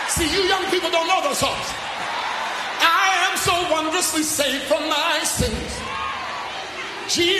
See, you young people don't know those songs. I am so wondrously saved from my sins. Jesus